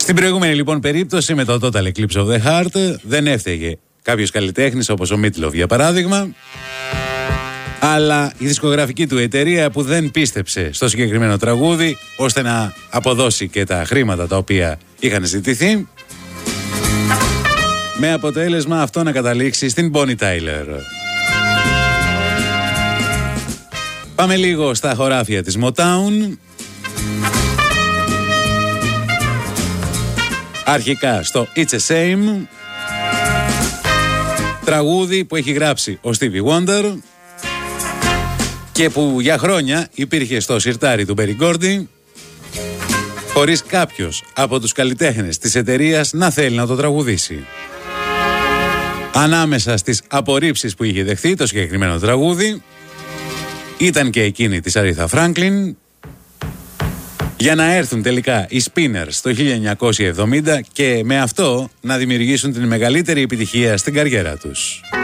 Στην προηγούμενη λοιπόν περίπτωση με το Total Eclipse of the Heart δεν έφταιγε κάποιος καλλιτέχνης όπως ο Meatloaf για παράδειγμα, αλλά η δισκογραφική του εταιρεία που δεν πίστεψε στο συγκεκριμένο τραγούδι ώστε να αποδώσει και τα χρήματα τα οποία είχαν ζητηθεί, με αποτέλεσμα αυτό να καταλήξει στην Bonnie Tyler. Πάμε λίγο στα χωράφια της Motown. Αρχικά στο It's a Shame, τραγούδι που έχει γράψει ο Stevie Wonder και που για χρόνια υπήρχε στο σιρτάρι του Berry Gordy, χωρίς κάποιος από τους καλλιτέχνες της εταιρείας να θέλει να το τραγουδήσει. Ανάμεσα στις απορρίψεις που είχε δεχθεί το συγκεκριμένο τραγούδι ήταν και εκείνη της Aretha Franklin, για να έρθουν τελικά οι Spinners το 1970 και με αυτό να δημιουργήσουν την μεγαλύτερη επιτυχία στην καριέρα τους.